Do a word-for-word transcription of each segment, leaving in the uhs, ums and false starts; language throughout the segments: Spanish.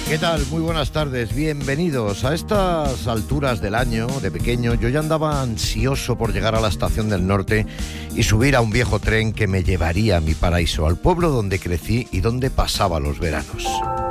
¿Qué tal? Muy buenas tardes, bienvenidos. A estas alturas del año, de pequeño, yo ya andaba ansioso por llegar a la estación del norte y subir a un viejo tren que me llevaría a mi paraíso, al pueblo donde crecí y donde pasaba los veranos.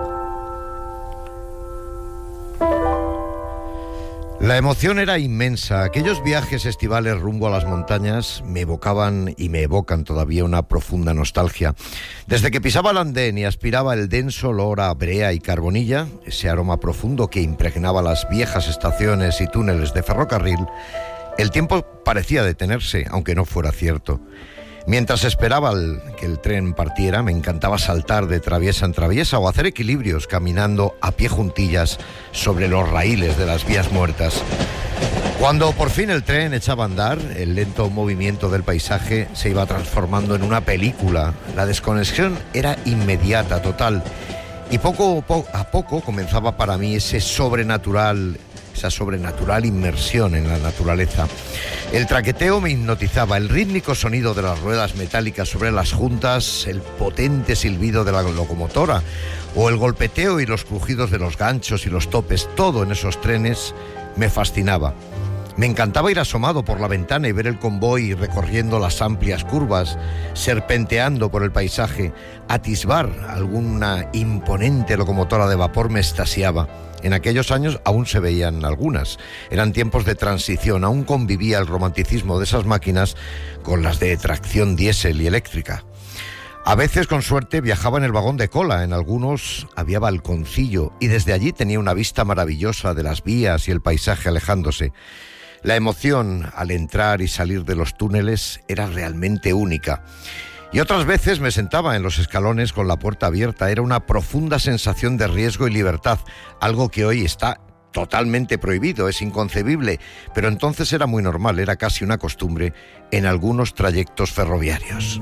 La emoción era inmensa. Aquellos viajes estivales rumbo a las montañas me evocaban y me evocan todavía una profunda nostalgia. Desde que pisaba el andén y aspiraba el denso olor a brea y carbonilla, ese aroma profundo que impregnaba las viejas estaciones y túneles de ferrocarril, el tiempo parecía detenerse, aunque no fuera cierto. Mientras esperaba el, que el tren partiera, me encantaba saltar de traviesa en traviesa o hacer equilibrios caminando a pie juntillas sobre los raíles de las vías muertas. Cuando por fin el tren echaba a andar, el lento movimiento del paisaje se iba transformando en una película. La desconexión era inmediata, total. Y poco a poco comenzaba para mí ese sobrenatural... esa sobrenatural inmersión en la naturaleza. El traqueteo me hipnotizaba, el rítmico sonido de las ruedas metálicas sobre las juntas, el potente silbido de la locomotora o el golpeteo y los crujidos de los ganchos y los topes, todo en esos trenes me fascinaba. Me encantaba ir asomado por la ventana y ver el convoy recorriendo las amplias curvas, serpenteando por el paisaje. Atisbar alguna imponente locomotora de vapor me extasiaba. En aquellos años aún se veían algunas. Eran tiempos de transición, aún convivía el romanticismo de esas máquinas con las de tracción diésel y eléctrica. A veces, con suerte, viajaba en el vagón de cola. En algunos había balconcillo y desde allí tenía una vista maravillosa de las vías y el paisaje alejándose. La emoción al entrar y salir de los túneles era realmente única. Y otras veces me sentaba en los escalones con la puerta abierta. Era una profunda sensación de riesgo y libertad, algo que hoy está totalmente prohibido, es inconcebible, pero entonces era muy normal, era casi una costumbre en algunos trayectos ferroviarios.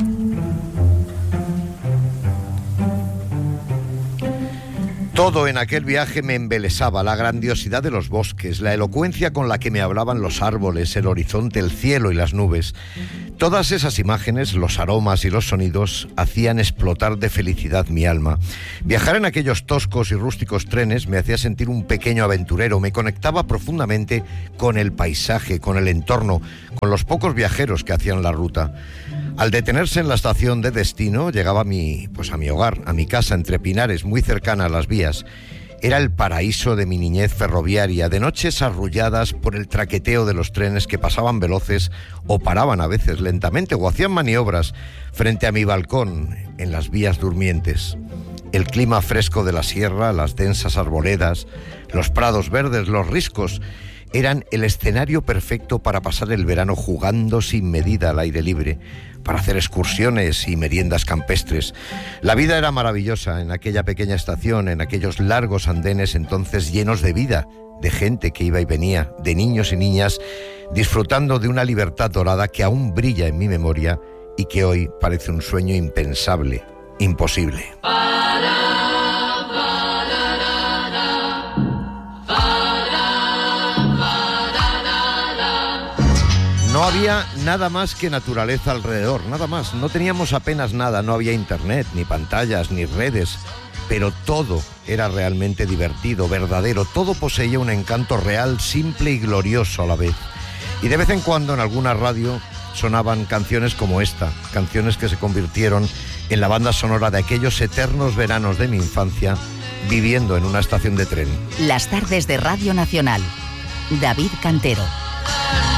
Todo en aquel viaje me embelesaba, la grandiosidad de los bosques, la elocuencia con la que me hablaban los árboles, el horizonte, el cielo y las nubes. Todas esas imágenes, los aromas y los sonidos hacían explotar de felicidad mi alma. Viajar en aquellos toscos y rústicos trenes me hacía sentir un pequeño aventurero, me conectaba profundamente con el paisaje, con el entorno, con los pocos viajeros que hacían la ruta. Al detenerse en la estación de destino, llegaba a mi, pues a mi hogar, a mi casa entre pinares, muy cercana a las vías. Era el paraíso de mi niñez ferroviaria, de noches arrulladas por el traqueteo de los trenes que pasaban veloces o paraban a veces lentamente o hacían maniobras frente a mi balcón en las vías durmientes. El clima fresco de la sierra, las densas arboledas, los prados verdes, los riscos, eran el escenario perfecto para pasar el verano jugando sin medida al aire libre, para hacer excursiones y meriendas campestres. La vida era maravillosa en aquella pequeña estación, en aquellos largos andenes entonces llenos de vida, de gente que iba y venía, de niños y niñas, disfrutando de una libertad dorada que aún brilla en mi memoria y que hoy parece un sueño impensable, imposible. No había nada más que naturaleza alrededor, nada más. No teníamos apenas nada, no había internet, ni pantallas, ni redes. Pero todo era realmente divertido, verdadero. Todo poseía un encanto real, simple y glorioso a la vez. Y de vez en cuando en alguna radio sonaban canciones como esta, canciones que se convirtieron en la banda sonora de aquellos eternos veranos de mi infancia, viviendo en una estación de tren. Las tardes de Radio Nacional. David Cantero.